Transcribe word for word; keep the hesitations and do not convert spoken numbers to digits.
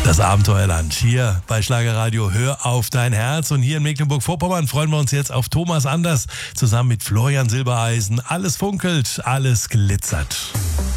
Das Abenteuerland hier bei Schlagerradio Hör auf dein Herz. Und hier in Mecklenburg-Vorpommern freuen wir uns jetzt auf Thomas Anders zusammen mit Florian Silbereisen. Alles funkelt, alles glitzert.